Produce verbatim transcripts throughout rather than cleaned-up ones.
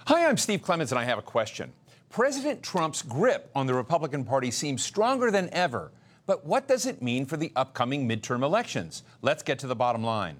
Hi, I'm Steve Clemons, and I have a question. President Trump's grip on the Republican Party seems stronger than ever. But what does it mean for the upcoming midterm elections? Let's get to the bottom line.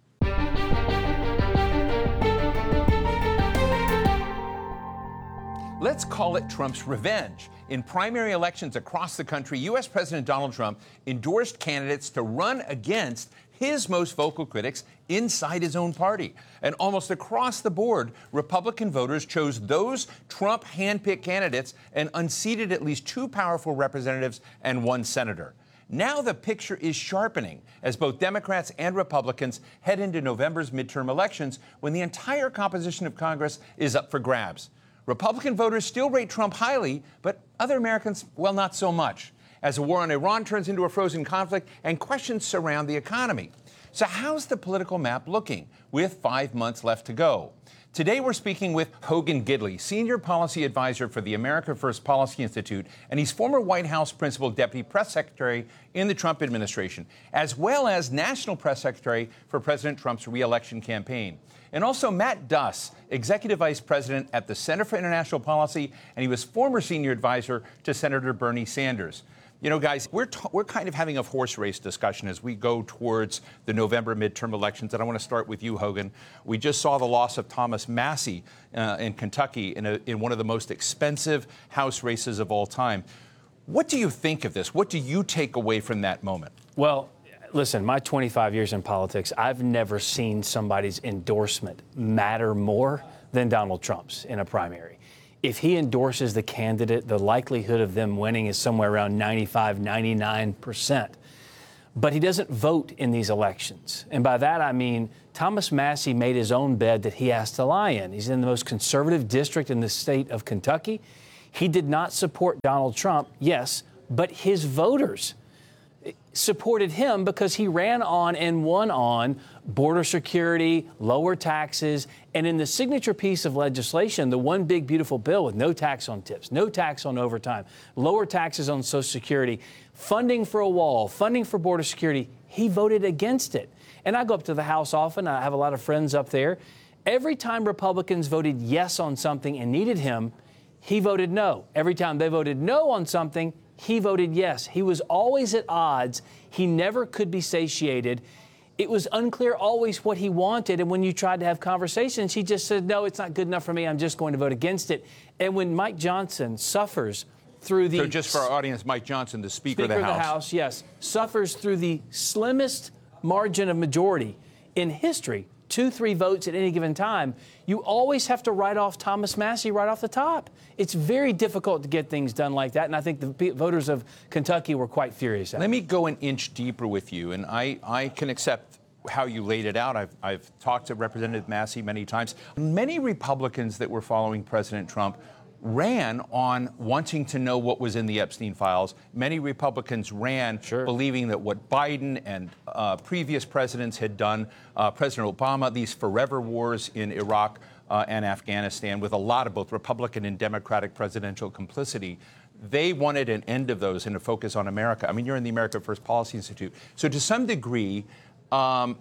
Let's call it Trump's revenge. In primary elections across the country, U S. President Donald Trump endorsed candidates to run against his most vocal critics inside his own party. And almost across the board, Republican voters chose those Trump handpicked candidates and unseated at least two powerful representatives and one senator. Now the picture is sharpening as both Democrats and Republicans head into November's midterm elections when the entire composition of Congress is up for grabs. Republican voters still rate Trump highly, but other Americans, well, not so much, as the war on Iran turns into a frozen conflict and questions surround the economy. So how's the political map looking with five months left to go? Today we're speaking with Hogan Gidley, Senior Policy Advisor for the America First Policy Institute, and he's former White House Principal Deputy Press Secretary in the Trump administration, as well as National Press Secretary for President Trump's re-election campaign. And also Matt Duss, Executive Vice President at the Center for International Policy, and he was former Senior Advisor to Senator Bernie Sanders. You know, guys, we're t- we're kind of having a horse race discussion as we go towards the November midterm elections. And I want to start with you, Hogan. We just saw the loss of Thomas Massie uh, in Kentucky in, a, in one of the most expensive House races of all time. What do you think of this? What do you take away from that moment? Well, listen, my twenty-five years in politics, I've never seen somebody's endorsement matter more than Donald Trump's in a primary. If he endorses the candidate, the likelihood of them winning is somewhere around ninety-five, ninety-nine percent. But he doesn't vote in these elections. And by that, I mean Thomas Massie made his own bed that he has to lie in. He's in the most conservative district in the state of Kentucky. He did not support Donald Trump, yes, but his voters supported him because he ran on and won on border security, lower taxes, and in the signature piece of legislation, the one big beautiful bill with no tax on tips, no tax on overtime, lower taxes on Social Security, funding for a wall, funding for border security, he voted against it. And I go up to the House often. I have a lot of friends up there. Every time Republicans voted yes on something and needed him, he voted no. Every time they voted no on something, he voted yes. He was always at odds. He never could be satiated. It was unclear always what he wanted. And when you tried to have conversations, he just said, no, it's not good enough for me. I'm just going to vote against it. And when Mike Johnson suffers through the... So just for our audience, Mike Johnson, the Speaker, Speaker of the House. of the House, yes, suffers through the slimmest margin of majority in history, two, three votes at any given time, you always have to write off Thomas Massie right off the top. It's very difficult to get things done like that, and I think the voters of Kentucky were quite furious at it. Let me go an inch deeper with you, and I, I can accept how you laid it out. I've, I've talked to Representative Massie many times. Many Republicans that were following President Trump ran on wanting to know what was in the Epstein files. Many Republicans ran sure. believing that what Biden and uh, previous presidents had done, uh, President Obama, these forever wars in Iraq uh, and Afghanistan, with a lot of both Republican and Democratic presidential complicity, they wanted an end of those and a focus on America. I mean, you're in the America First Policy Institute. So to some degree, um,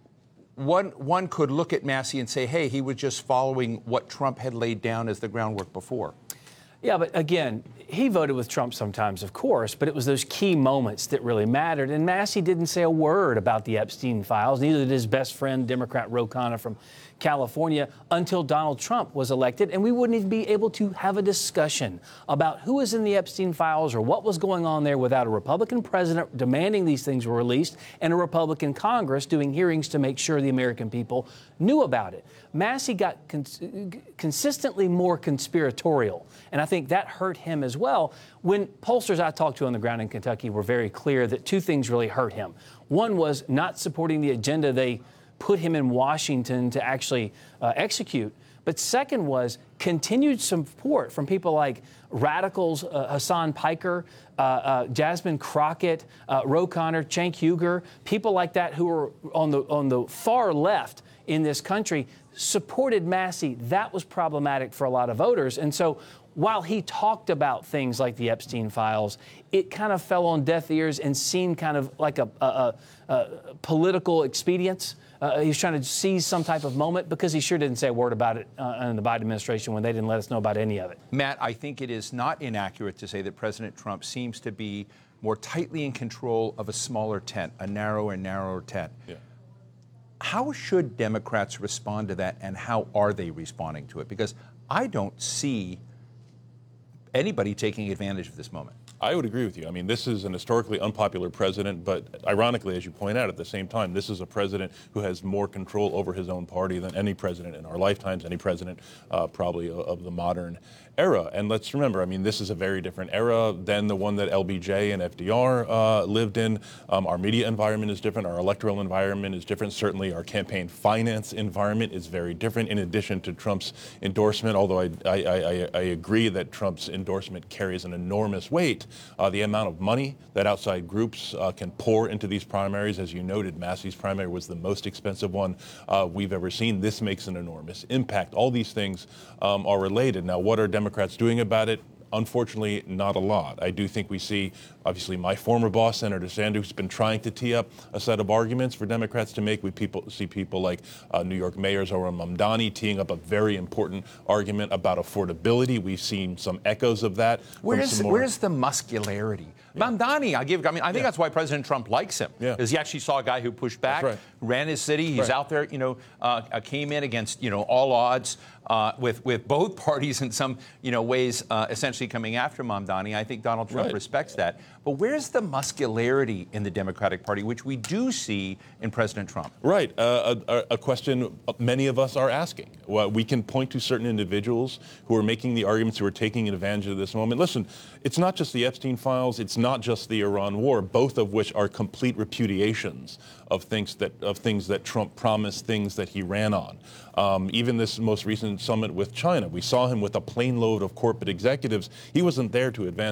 One, one could look at Massie and say, hey, he was just following what Trump had laid down as the groundwork before. Yeah, but again, he voted with Trump sometimes, of course, but it was those key moments that really mattered. And Massie didn't say a word about the Epstein files, neither did his best friend, Democrat Ro Khanna from California, until Donald Trump was elected. And we wouldn't even be able to have a discussion about who was in the Epstein files or what was going on there without a Republican president demanding these things were released and a Republican Congress doing hearings to make sure the American people knew about it. Massie got cons- consistently more conspiratorial, and I think that hurt him as well. When pollsters I talked to on the ground in Kentucky were very clear that two things really hurt him. One was not supporting the agenda they put him in Washington to actually uh, execute. But second was continued support from people like radicals, uh, Hassan Piker, uh, uh, Jasmine Crockett, uh, Ro Khanna, Cenk Uygur, people like that who were on the on the far left in this country supported Massie. That was problematic for a lot of voters. And so while he talked about things like the Epstein files, it kind of fell on deaf ears and seemed kind of like a, a, a, a political expedience. uh, he was trying to seize some type of moment, because he sure didn't say a word about it uh, in the Biden administration when they didn't let us know about any of it. Matt, I think it is not inaccurate to say that President Trump seems to be more tightly in control of a smaller tent, a narrower and narrower tent. Yeah. How should Democrats respond to that, and how are they responding to it? Because I don't see anybody taking advantage of this moment. I would agree with you. I mean, this is an historically unpopular president, but ironically, as you point out, at the same time, this is a president who has more control over his own party than any president in our lifetimes, any president uh, probably of the modern era. And let's remember, I mean, this is a very different era than the one that L B J and F D R uh, lived in. Um, our media environment is different. Our electoral environment is different. Certainly, our campaign finance environment is very different, in addition to Trump's endorsement, although I, I, I, I agree that Trump's endorsement carries an enormous weight. Uh, the amount of money that outside groups uh, can pour into these primaries, as you noted, Massey's primary was the most expensive one uh, we've ever seen. This makes an enormous impact. All these things um, are related. Now, what are Democrats doing about it? Unfortunately, not a lot. I do think we see, obviously, my former boss, Senator Sanders, has been trying to tee up a set of arguments for Democrats to make. We people see people like uh, New York Mayor Zohran Mamdani teeing up a very important argument about affordability. We've seen some echoes of that. Where's where's the muscularity? Yeah. Mamdani, I give. I mean, I think yeah. that's why President Trump likes him. Yeah. Because he actually saw a guy who pushed back, right. ran his city. He's right. out there, you know, uh, came in against, you know, all odds uh, with with both parties in some, you know, ways, uh, essentially coming after Mamdani. I think Donald Trump right. respects that. But where's the muscularity in the Democratic Party, which we do see in President Trump? Right. Uh, a, a question many of us are asking. Well, we can point to certain individuals who are making the arguments, who are taking advantage of this moment. Listen, it's not just the Epstein files. It's not just the Iran war, both of which are complete repudiations of things that of things that Trump promised, things that he ran on. Um, even this most recent summit with China, we saw him with a plane load of corporate executives. He wasn't there to advance